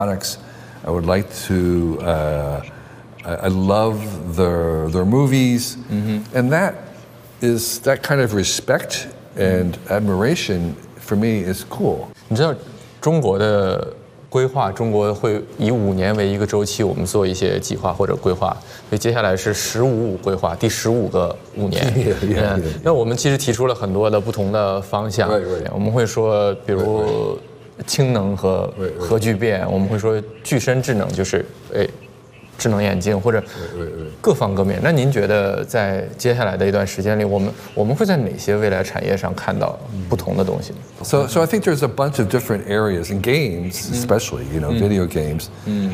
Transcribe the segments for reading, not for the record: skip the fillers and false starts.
products. I would like to. I love their movies, and that kind of respect and admiration for me is cool. 你知道中国的规划，中国会以5年为一个周期，我们做一些计划或者规划。所以接下来是15-5规划，第15个5年。那我们其实提出了很多的不同的方向。我们会说，比如氢能和核聚变，我们会说具身智能，就是智能眼镜或者各方各面。那您觉得在接下来的一段时间里，我们会在哪些未来产业上看到不同的东西 So I think there's a bunch of different areas in games, especially video games.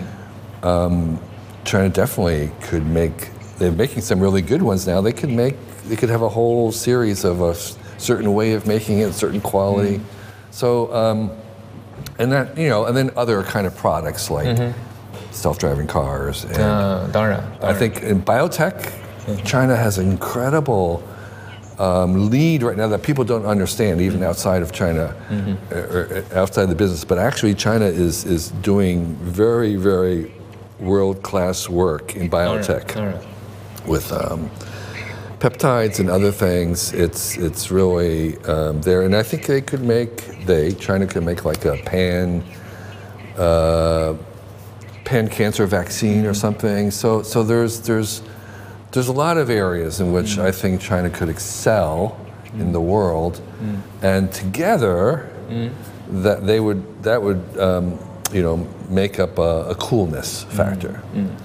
China definitely could make. They're making some really good ones now. They could have a whole series of a certain way of making it, certain quality. So and that and then other kind of products like self-driving cars. And 当然 I think in biotech, China has an incredible lead right now that people don't understand, even outside of China, or outside the business. But actually, China is doing very, very world-class work in biotech with peptides and other things. It's really there, and I think China could make like a pan-cancer vaccine or something. So there's a lot of areas in which I think China could excel in the world, and together that would make up a coolness factor.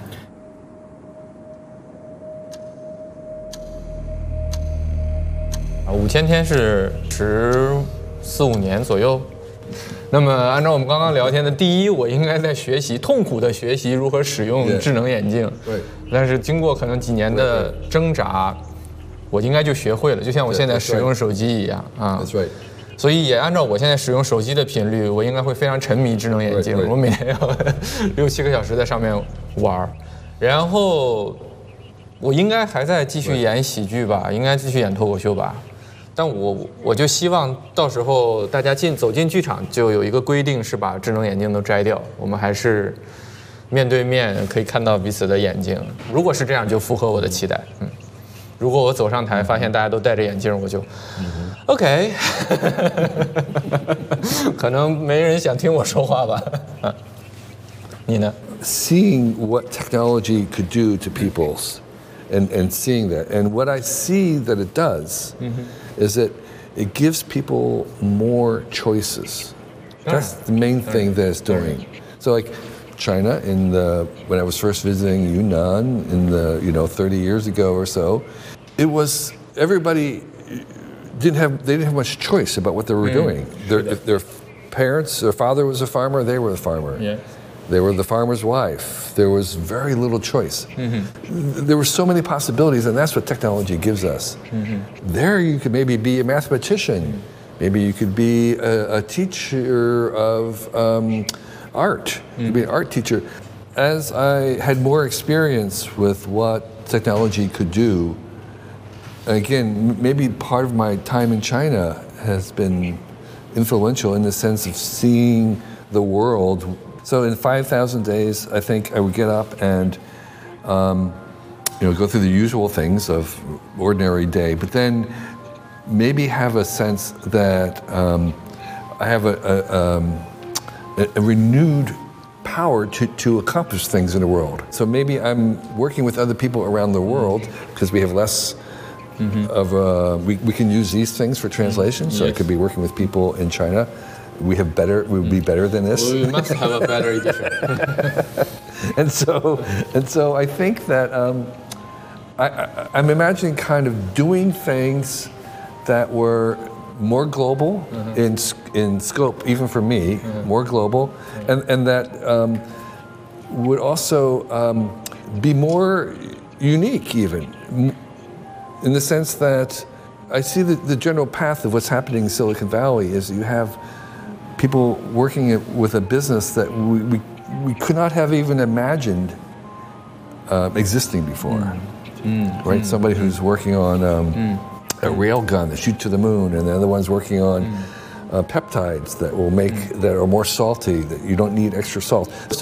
5000天是14-15年左右。那么按照我们刚刚聊天的，第一，我应该在痛苦的学习如何使用智能眼镜。对。但是经过可能几年的挣扎，我应该就学会了，就像我现在使用手机一样啊。 That's right. 所以也按照我现在使用手机的频率，我应该会非常沉迷智能眼镜。我每天要6-7个小时在上面玩，然后我应该还在继续演喜剧吧，应该继续演脱口秀吧。但我就希望到时候大家走进剧场就有一个规定是把智能眼镜都摘掉，我们还是面对面可以看到彼此的眼睛。如果是这样，就符合我的期待。如果我走上台发现大家都戴着眼镜，我就 OK 可能没人想听我说话吧。你呢？ Seeing what technology could do to people's and seeing that, and what I see that it does is that it gives people more choices. That's the main thing that it's doing. So like China when I was first visiting Yunnan in the 30 years ago or so, it was everybody didn't have much choice about what they were doing. Their parents, their father was a farmer, they were the farmer. Yeah. They were the farmer's wife. There was very little choice. There were so many possibilities, and that's what technology gives us. There you could maybe be a mathematician. Maybe you could be a teacher of art. You could be an art teacher. As I had more experience with what technology could do, again, maybe part of my time in China has been influential in the sense of seeing the world. So in 5,000 days, I think I would get up and go through the usual things of ordinary day, but then maybe have a sense that I have a renewed power to accomplish things in the world. So maybe I'm working with other people around the world because we have less of we can use these things for translation. So I could be working with people in China. We would be better than this. We must have a better edition. and so I think that I'm imagining kind of doing things that were more global in scope, even for me, more global, and that would also be more unique, even in the sense that I see the general path of what's happening in Silicon Valley is you have people working with a business that we could not have even imagined existing before, right? Somebody who's working on a rail gun that shoots to the moon, and the other one's working on peptides that will make that are more salty that you don't need extra salt. So